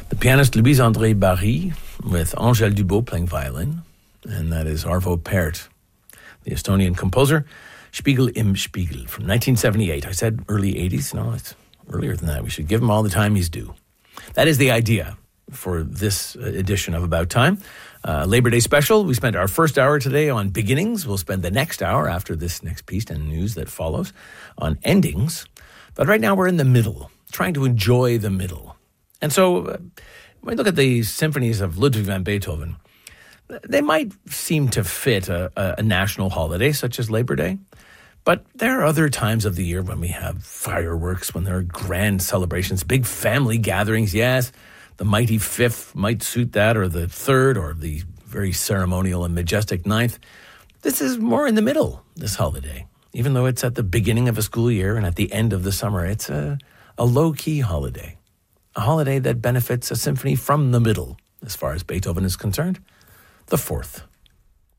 The pianist Louise-André Barry with Angèle Dubos playing violin, and that is Arvo Pärt, the Estonian composer, Spiegel im Spiegel from 1978. I said early 80s. No, it's earlier than that. We should give him all the time he's due. That is the idea for this edition of About Time. Labor Day special. We spent our first hour today on beginnings. We'll spend the next hour after this next piece and news that follows on endings. But right now we're in the middle, trying to enjoy the middle. And so when we look at the symphonies of Ludwig van Beethoven, they might seem to fit a national holiday such as Labor Day. But there are other times of the year when we have fireworks, when there are grand celebrations, big family gatherings. Yes, the mighty fifth might suit that, or the third, or the very ceremonial and majestic ninth. This is more in the middle, this holiday. Even though it's at the beginning of a school year and at the end of the summer, it's a low-key holiday. A holiday that benefits a symphony from the middle, as far as Beethoven is concerned, the fourth.